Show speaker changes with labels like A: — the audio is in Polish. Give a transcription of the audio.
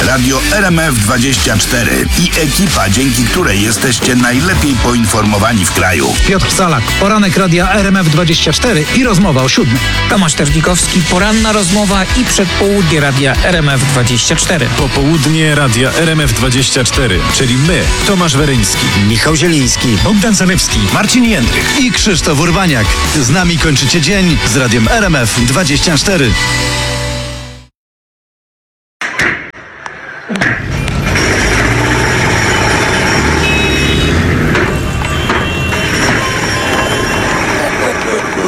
A: Radio RMF24 i ekipa, dzięki której jesteście najlepiej poinformowani w kraju.
B: Piotr Salak, poranek Radia RMF24 i rozmowa o 7.
C: Tomasz Terzlikowski, poranna rozmowa i przedpołudnie Radia RMF24.
D: Popołudnie Radia RMF24, czyli my, Tomasz Weryński,
E: Michał Zieliński,
D: Bogdan Zalewski,
A: Marcin Jędrych
E: i Krzysztof Urbaniak. Z nami kończycie dzień z Radiem RMF24.